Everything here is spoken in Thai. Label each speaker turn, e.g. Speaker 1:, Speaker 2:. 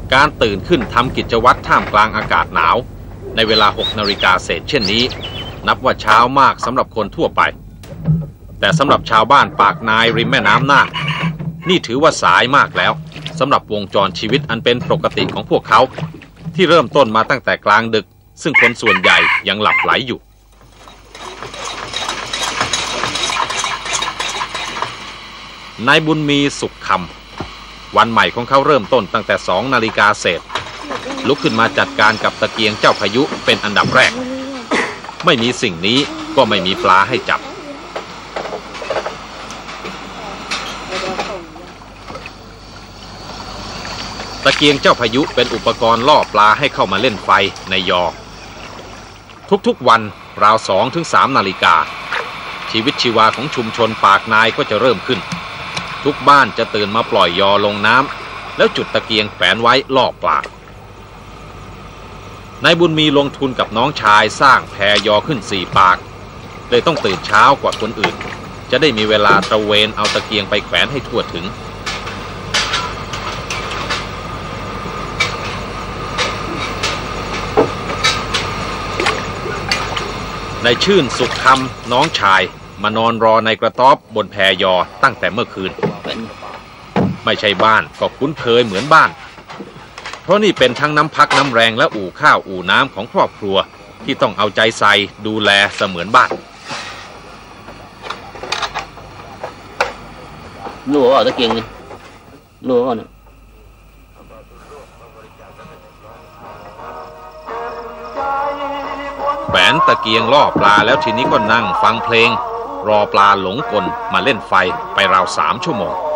Speaker 1: การตื่นขึ้นทำกิจวัตรท่ามกลางอากาศหนาวในเวลา 6 นาฬิกาเศษเช่นนี้นับว่าเช้ามากสำหรับคนทั่วไปแต่สำหรับชาวบ้านปากนายริมแม่น้ำน่านนี่ถือว่าสายมากแล้วสำหรับวงจรชีวิตอันเป็นปกติของพวกเขาที่เริ่มต้นมาตั้งแต่กลางดึกซึ่งคนส่วนใหญ่ยังหลับไหลอยู่นายบุญมีสุขคำวันใหม่ของเขาเริ่มต้นตั้งแต่2 นาฬิกาเศษลุกขึ้นมาจัดการกับตะเกียงเจ้าพายุเป็นอันดับแรกไม่มีสิ่งนี้ก็ไม่มีปลาให้จับตะเกียงเจ้าพายุเป็นอุปกรณ์ล่อปลาให้เข้ามาเล่นไฟในยอทุกๆวันราว 2-3 นาฬิกาชีวิตชีวาของชุมชนปากนายก็จะเริ่มขึ้นทุกบ้านจะตื่นมาปล่อยยอลงน้ำแล้วจุดตะเกียงแขวนไว้ล่อปลานายบุญมีลงทุนกับน้องชายสร้างแพยอขึ้น4 ปากเลยต้องตื่นเช้ากว่าคนอื่นจะได้มีเวลาตระเวนเอาตะเกียงไปแขวนให้ทั่วถึงนายชื่นสุขคำน้องชายมานอนรอในกระต๊อบบนแพยอตั้งแต่เมื่อคืนไม่ใช่บ้านก็คุ้นเคยเหมือนบ้านเพราะนี่เป็นทั้งน้ำพักน้ำแรงและอู่ข้าวอู่น้ำของครอบครัวที่ต้องเอาใจใส่ดูแลเสมือนบ้าน
Speaker 2: รู้ว่าตะเกียงนี่รู้ว่าเนี่ย
Speaker 1: แขวนตะเกียงล่อปลาแล้วทีนี้ก็นั่งฟังเพลงรอปลาหลงกลมาเล่นไฟไปราว3 ชั่วโมง